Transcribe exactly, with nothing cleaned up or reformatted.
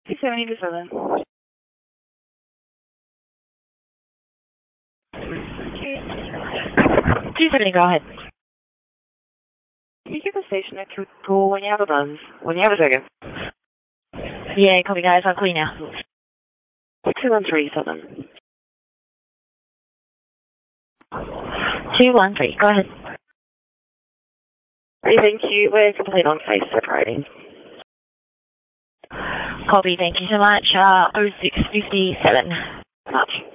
two seventy to seven. two seventy, go ahead. Can you give the station a call when you have a buzz? When you have a second? Yeah, copy guys, I'll call you now. two one three seven. two one three, go ahead. Thank you. We're complete on case separating. Copy, thank you so much. Uh, oh six fifty-seven. Much.